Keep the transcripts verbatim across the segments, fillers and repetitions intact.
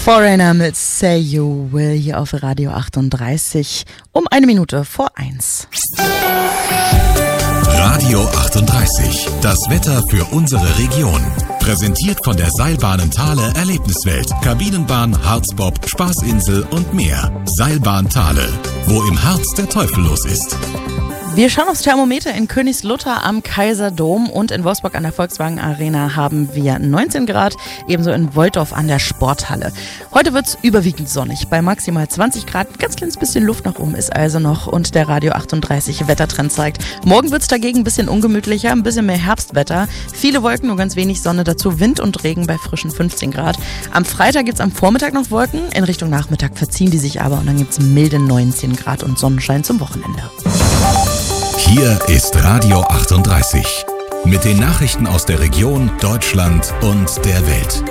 Foreigner mit Say You Will hier auf Radio achtunddreißig um eine Minute vor eins. Radio achtunddreißig, das Wetter für unsere Region. Präsentiert von der Seilbahnen Thale Erlebniswelt, Kabinenbahn, Harzbob, Spaßinsel und mehr. Seilbahn Thale, wo im Harz der Teufel los ist. Wir schauen aufs Thermometer. In Königslutter am Kaiserdom und in Wolfsburg an der Volkswagen Arena haben wir neunzehn Grad, ebenso in Wolldorf an der Sporthalle. Heute wird's überwiegend sonnig, bei maximal zwanzig Grad. Ein ganz kleines bisschen Luft nach oben ist also noch und der Radio achtunddreißig Wettertrend zeigt. Morgen wird's dagegen ein bisschen ungemütlicher, ein bisschen mehr Herbstwetter. Viele Wolken, nur ganz wenig Sonne, dazu Wind und Regen bei frischen fünfzehn Grad. Am Freitag gibt's am Vormittag noch Wolken, in Richtung Nachmittag verziehen die sich aber und dann gibt's milde neunzehn Grad und Sonnenschein zum Wochenende. Hier ist Radio achtunddreißig mit den Nachrichten aus der Region, Deutschland und der Welt.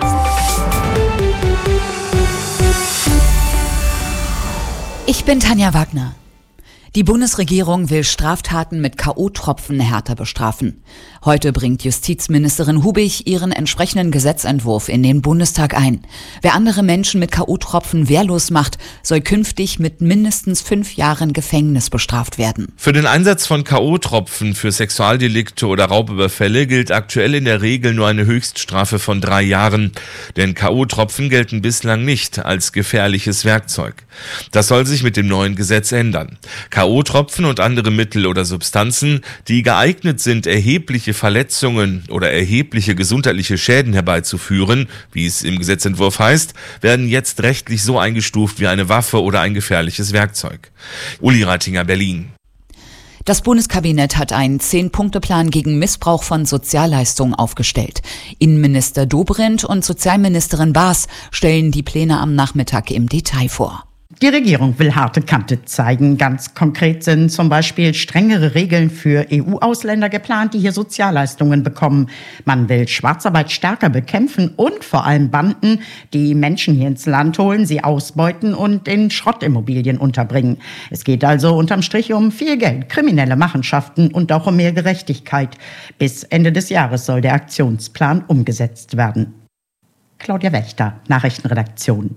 Ich bin Tanja Wagner. Die Bundesregierung will Straftaten mit K O-Tropfen härter bestrafen. Heute bringt Justizministerin Hubig ihren entsprechenden Gesetzentwurf in den Bundestag ein. Wer andere Menschen mit K O-Tropfen wehrlos macht, soll künftig mit mindestens fünf Jahren Gefängnis bestraft werden. Für den Einsatz von K O-Tropfen für Sexualdelikte oder Raubüberfälle gilt aktuell in der Regel nur eine Höchststrafe von drei Jahren. Denn K O-Tropfen gelten bislang nicht als gefährliches Werkzeug. Das soll sich mit dem neuen Gesetz ändern. K O-Tropfen und andere Mittel oder Substanzen, die geeignet sind, erhebliche Verletzungen oder erhebliche gesundheitliche Schäden herbeizuführen, wie es im Gesetzentwurf heißt, werden jetzt rechtlich so eingestuft wie eine Waffe oder ein gefährliches Werkzeug. Uli Reitinger, Berlin. Das Bundeskabinett hat einen Zehn-Punkte-Plan gegen Missbrauch von Sozialleistungen aufgestellt. Innenminister Dobrindt und Sozialministerin Baas stellen die Pläne am Nachmittag im Detail vor. Die Regierung will harte Kante zeigen. Ganz konkret sind zum Beispiel strengere Regeln für E U-Ausländer geplant, die hier Sozialleistungen bekommen. Man will Schwarzarbeit stärker bekämpfen und vor allem Banden, die Menschen hier ins Land holen, sie ausbeuten und in Schrottimmobilien unterbringen. Es geht also unterm Strich um viel Geld, kriminelle Machenschaften und auch um mehr Gerechtigkeit. Bis Ende des Jahres soll der Aktionsplan umgesetzt werden. Claudia Wächter, Nachrichtenredaktion.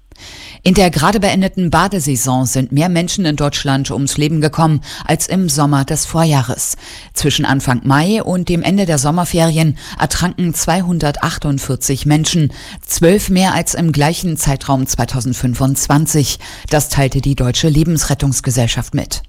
In der gerade beendeten Badesaison sind mehr Menschen in Deutschland ums Leben gekommen als im Sommer des Vorjahres. Zwischen Anfang Mai und dem Ende der Sommerferien ertranken zweihundertachtundvierzig Menschen, zwölf mehr als im gleichen Zeitraum zweitausendfünfundzwanzig. Das teilte die Deutsche Lebensrettungsgesellschaft mit.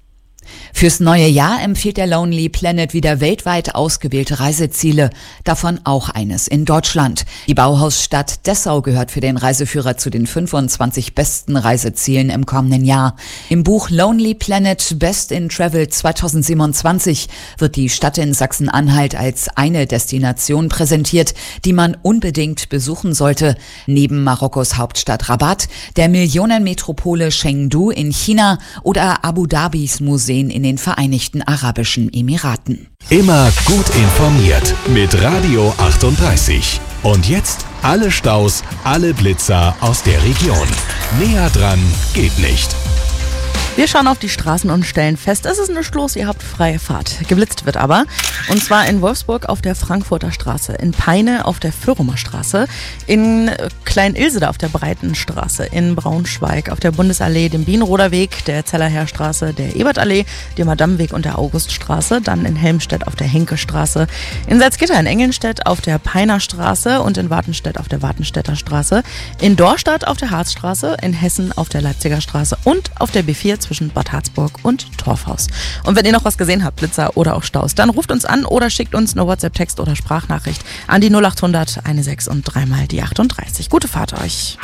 Fürs neue Jahr empfiehlt der Lonely Planet wieder weltweit ausgewählte Reiseziele, davon auch eines in Deutschland. Die Bauhausstadt Dessau gehört für den Reiseführer zu den fünfundzwanzig besten Reisezielen im kommenden Jahr. Im Buch Lonely Planet Best in Travel zweitausendsiebenundzwanzig wird die Stadt in Sachsen-Anhalt als eine Destination präsentiert, die man unbedingt besuchen sollte. Neben Marokkos Hauptstadt Rabat, der Millionenmetropole Chengdu in China oder Abu Dhabis Museen in den Vereinigten Arabischen Emiraten. Immer gut informiert mit Radio achtunddreißig. Und jetzt alle Staus, alle Blitzer aus der Region. Näher dran geht nicht. Wir schauen auf die Straßen und stellen fest, es ist nicht los, ihr habt freie Fahrt. Geblitzt wird aber, und zwar in Wolfsburg auf der Frankfurter Straße, in Peine auf der Föhrumer Straße, in Klein-Ilsede auf der Breitenstraße, in Braunschweig auf der Bundesallee, dem Bienenroder Weg, der Zellerherrstraße, der Ebertallee, dem Madammweg und der Auguststraße, dann in Helmstedt auf der Henkestraße, in Salzgitter in Engelnstedt auf der Peiner Straße und in Wartenstedt auf der Wartenstädter Straße, in Dorstadt auf der Harzstraße, in Hessen auf der Leipziger Straße und auf der B vier zwischen Bad Harzburg und Torfhaus. Und wenn ihr noch was gesehen habt, Blitzer oder auch Staus, dann ruft uns an oder schickt uns eine WhatsApp-Text oder Sprachnachricht an die null achthundert sechzehn und dreimal die achtunddreißig. Gute Fahrt euch.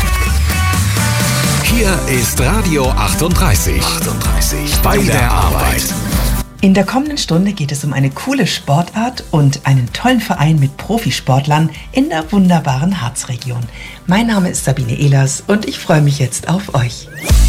Hier ist Radio achtunddreißig. achtunddreißig bei der Arbeit. In der kommenden Stunde geht es um eine coole Sportart und einen tollen Verein mit Profisportlern in der wunderbaren Harzregion. Mein Name ist Sabine Ehlers und ich freue mich jetzt auf euch.